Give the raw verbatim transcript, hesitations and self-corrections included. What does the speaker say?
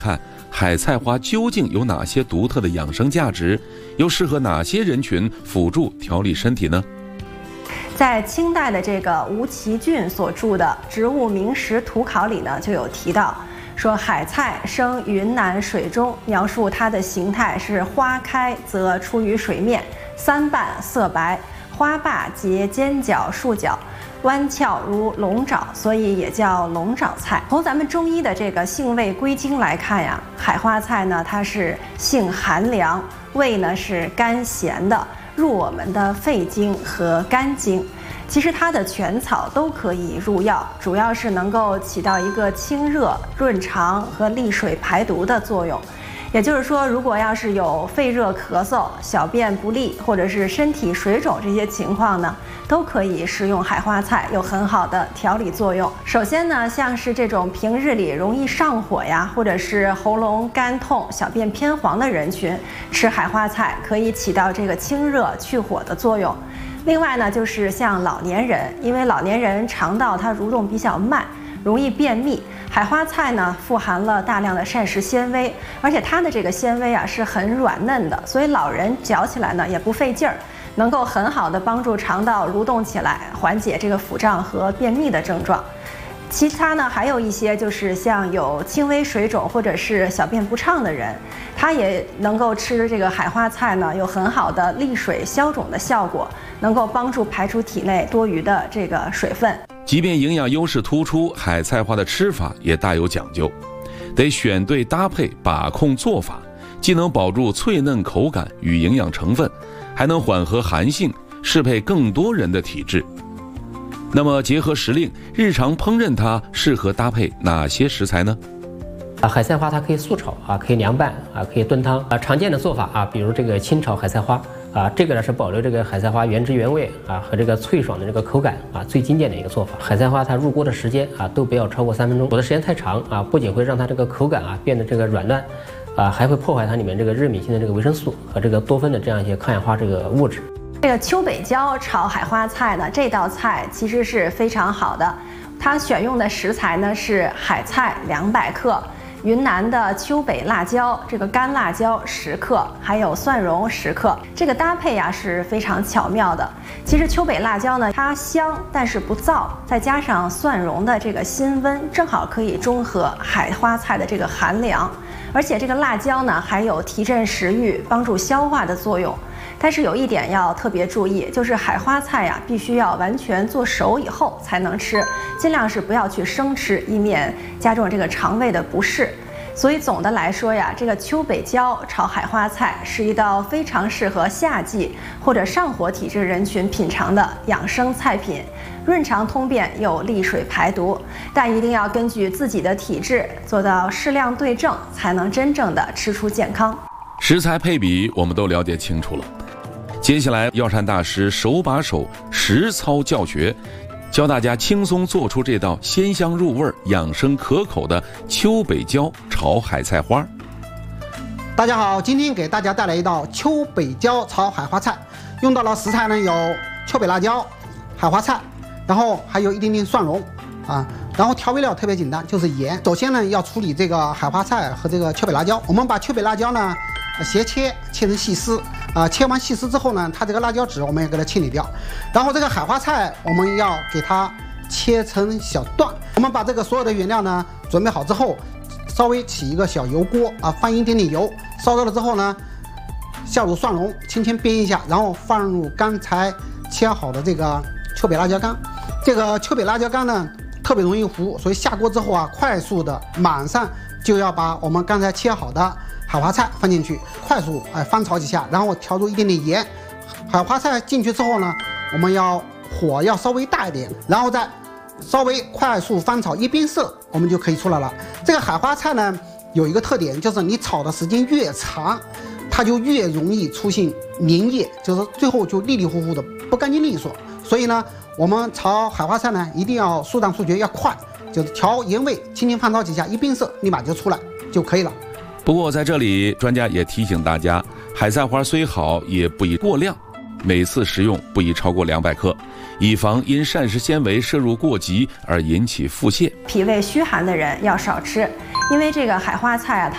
看海菜花究竟有哪些独特的养生价值，又适合哪些人群辅助调理身体呢？ 在清代的这个吴奇俊所著的《植物名实图考》里呢，就有提到说海菜生云南水中，描述它的形态是花开则出于水面，三瓣色白，花瓣结尖角竖角，弯翘如龙爪，所以也叫龙爪菜。从咱们中医的这个性味归经来看呀，海花菜呢它是性寒凉，味呢是甘咸的，入我们的肺经和肝经。其实它的全草都可以入药，主要是能够起到一个清热、润肠和利水排毒的作用。也就是说，如果要是有肺热咳嗽、小便不利或者是身体水肿这些情况呢，都可以食用海花菜，有很好的调理作用。首先呢，像是这种平日里容易上火呀，或者是喉咙干痛、小便偏黄的人群，吃海花菜可以起到这个清热去火的作用。另外呢，就是像老年人，因为老年人肠道它蠕动比较慢，容易便秘。海花菜呢富含了大量的膳食纤维，而且它的这个纤维啊是很软嫩的，所以老人嚼起来呢也不费劲儿，能够很好的帮助肠道蠕动起来，缓解这个腹胀和便秘的症状。其他呢还有一些就是像有轻微水肿或者是小便不畅的人，他也能够吃这个海花菜呢，有很好的利水消肿的效果，能够帮助排出体内多余的这个水分。 即便营养优势突出，海菜花的吃法也大有讲究，得选对搭配，把控做法，既能保住脆嫩口感与营养成分，还能缓和寒性，适配更多人的体质。那么结合时令，日常烹饪它适合搭配哪些食材呢？ 啊，海菜花它可以素炒啊，可以凉拌啊，可以炖汤啊。常见的做法啊，比如这个清炒海菜花啊，这个呢是保留这个海菜花原汁原味啊和这个脆爽的这个口感啊，最经典的一个做法。海菜花它入锅的时间啊都不要超过三分钟，煮的时间太长啊，不仅会让它这个口感啊变得这个软烂，啊还会破坏它里面这个日敏性的这个维生素和这个多酚的这样一些抗氧化这个物质。 这个秋北椒炒海花菜呢，这道菜其实是非常好的。它选用的食材呢是海菜两百克，云南的秋北辣椒，这个干辣椒十克，还有蒜蓉十克。这个搭配呀是非常巧妙的。其实秋北辣椒呢，它香但是不燥，再加上蒜蓉的这个辛温，正好可以中和海花菜的这个寒凉。而且这个辣椒呢，还有提振食欲、帮助消化的作用。但是有一点要特别注意，就是海花菜呀，必须要完全做熟以后才能吃，尽量是不要去生吃，以免加重这个肠胃的不适。所以总的来说呀，这个秋北椒炒海花菜是一道非常适合夏季或者上火体质人群品尝的养生菜品，润肠通便又利水排毒，但一定要根据自己的体质做到适量对症，才能真正的吃出健康。 食材配比我们都了解清楚了，接下来药膳大师手把手实操教学，教大家轻松做出这道鲜香入味、养生可口的秋北椒炒海菜花。 大家好，今天给大家带来一道秋北椒炒海花菜，用到的食材呢有秋北辣椒、海花菜，然后还有一点点蒜蓉啊，然后调味料特别简单，就是盐。首先呢要处理这个海花菜和这个秋北辣椒，我们把秋北辣椒呢斜切，切成细丝啊、呃，切完细丝之后呢，它这个辣椒籽我们也给它清理掉。然后这个海花菜我们要给它切成小段。我们把这个所有的原料呢准备好之后，稍微起一个小油锅啊，放一点点油，烧热了之后呢，下入蒜蓉，轻轻煸一下，然后放入刚才切好的这个秋北辣椒干。这个秋北辣椒干呢特别容易糊，所以下锅之后啊，快速的马上就要把我们刚才切好的海花菜放进去，快速哎翻炒几下，然后调入一点点盐。海花菜进去之后呢，我们要火要稍微大一点，然后再稍微快速翻炒一边色，我们就可以出来了。这个海花菜呢有一个特点，就是你炒的时间越长，它就越容易出现粘液，就是最后就粒粒糊糊的不干净利索。所以呢，我们炒海花菜呢一定要速战速决，要快，就是调盐味，轻轻翻炒几下，一边色立马就出来就可以了。 不过在这里，专家也提醒大家，海菜花虽好，也不宜过量，每次食用不宜超过两百克，以防因膳食纤维摄入过急而引起腹泻。 脾胃虚寒的人要少吃，因为这个海花菜啊，